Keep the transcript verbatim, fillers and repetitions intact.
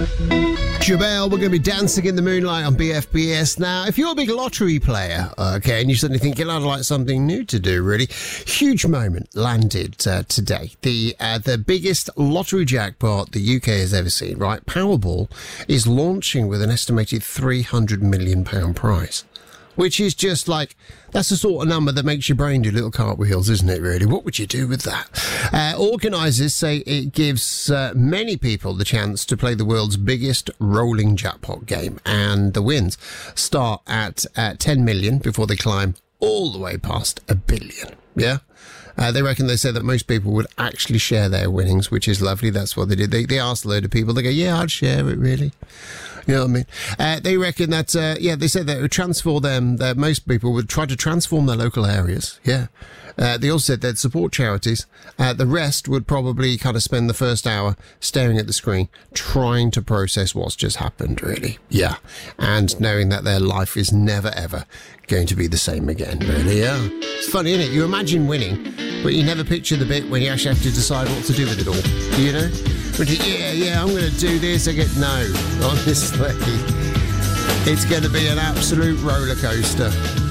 Jabelle, we're going to be dancing in the moonlight on B F B S. Now, if you're a big lottery player, okay, and you suddenly think, I'd like something new to do, really, huge moment landed uh, today. The uh, the biggest lottery jackpot the U K has ever seen, right? Powerball is launching with an estimated three hundred million pounds prize, which is just like, that's the sort of number that makes your brain do little cartwheels, isn't it, really? What would you do with that? Uh, organisers say it gives uh, many people the chance to play the world's biggest rolling jackpot game, and the wins start at uh, ten million before they climb all the way past a billion, yeah? Uh, they reckon they said that most people would actually share their winnings, which is lovely. That's what they did. They, they asked a load of people. They go, yeah, I'd share it, really. You know what I mean? Uh, they reckon that, uh, yeah, they said that it would transform them, that most people would try to transform their local areas. Yeah. Uh, they also said they'd support charities. Uh, the rest would probably kind of spend the first hour staring at the screen, trying to process what's just happened, really. Yeah. And knowing that their life is never, ever going to be the same again, really. Yeah. It's funny, isn't it? You imagine winning, but you never picture the bit when you actually have to decide what to do with it all. Do you know? When you think, yeah, yeah, I'm going to do this. I get, no, honestly, it's going to be an absolute roller coaster.